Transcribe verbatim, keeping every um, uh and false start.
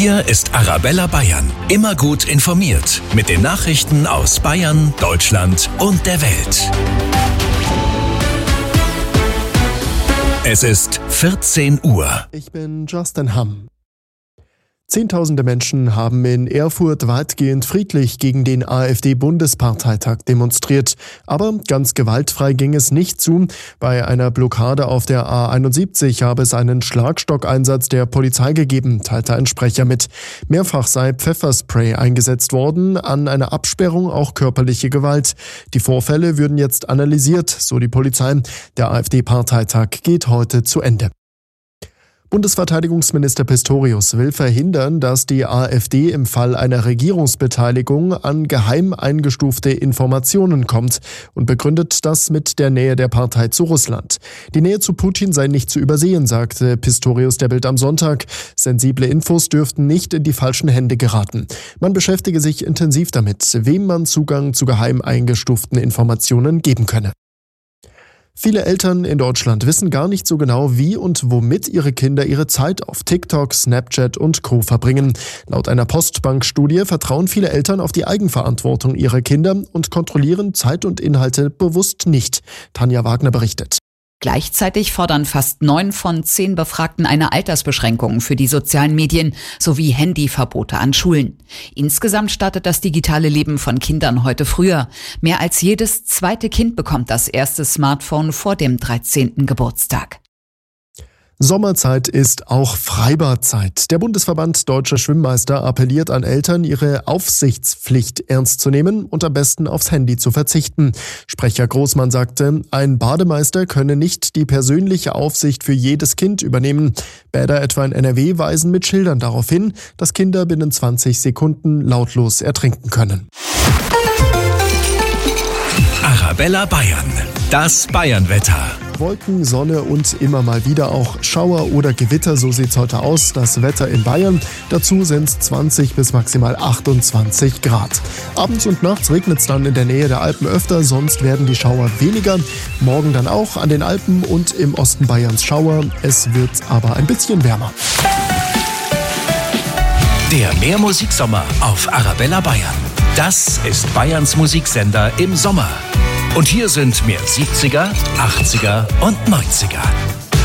Hier ist Arabella Bayern. Immer gut informiert mit den Nachrichten aus Bayern, Deutschland und der Welt. Es ist vierzehn Uhr. Ich bin Justin Hamm. Zehntausende Menschen haben in Erfurt weitgehend friedlich gegen den AfD-Bundesparteitag demonstriert. Aber ganz gewaltfrei ging es nicht zu. Bei einer Blockade auf der A einundsiebzig habe es einen Schlagstockeinsatz der Polizei gegeben, teilte ein Sprecher mit. Mehrfach sei Pfefferspray eingesetzt worden, an einer Absperrung auch körperliche Gewalt. Die Vorfälle würden jetzt analysiert, so die Polizei. Der AfD-Parteitag geht heute zu Ende. Bundesverteidigungsminister Pistorius will verhindern, dass die AfD im Fall einer Regierungsbeteiligung an geheim eingestufte Informationen kommt und begründet das mit der Nähe der Partei zu Russland. Die Nähe zu Putin sei nicht zu übersehen, sagte Pistorius der Bild am Sonntag. Sensible Infos dürften nicht in die falschen Hände geraten. Man beschäftige sich intensiv damit, wem man Zugang zu geheim eingestuften Informationen geben könne. Viele Eltern in Deutschland wissen gar nicht so genau, wie und womit ihre Kinder ihre Zeit auf TikTok, Snapchat und Co. verbringen. Laut einer Postbank-Studie vertrauen viele Eltern auf die Eigenverantwortung ihrer Kinder und kontrollieren Zeit und Inhalte bewusst nicht. Tanja Wagner berichtet. Gleichzeitig fordern fast neun von zehn Befragten eine Altersbeschränkung für die sozialen Medien sowie Handyverbote an Schulen. Insgesamt startet das digitale Leben von Kindern heute früher. Mehr als jedes zweite Kind bekommt das erste Smartphone vor dem dreizehnten Geburtstag. Sommerzeit ist auch Freibadzeit. Der Bundesverband Deutscher Schwimmmeister appelliert an Eltern, ihre Aufsichtspflicht ernst zu nehmen und am besten aufs Handy zu verzichten. Sprecher Großmann sagte, ein Bademeister könne nicht die persönliche Aufsicht für jedes Kind übernehmen. Bäder etwa in N R W weisen mit Schildern darauf hin, dass Kinder binnen zwanzig Sekunden lautlos ertrinken können. Arabella Bayern, das Bayernwetter. Wolken, Sonne und immer mal wieder auch Schauer oder Gewitter, so sieht's heute aus. Das Wetter in Bayern. Dazu sind es zwanzig bis maximal achtundzwanzig Grad. Abends und nachts regnet es dann in der Nähe der Alpen öfter, sonst werden die Schauer weniger. Morgen dann auch an den Alpen und im Osten Bayerns Schauer. Es wird aber ein bisschen wärmer. Der Mehrmusiksommer auf Arabella Bayern. Das ist Bayerns Musiksender im Sommer. Und hier sind mehr siebziger, achtziger und neunziger.